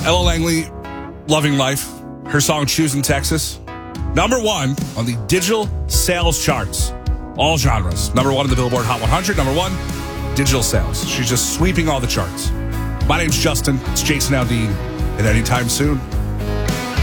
Ella Langley, Loving Life. Her song, Choosing Texas. Number 1 on the digital sales charts. All genres. Number 1 in the Billboard Hot 100. Number 1, digital sales. She's just sweeping all the charts. My name's Justin. It's Jason Aldean. And anytime soon,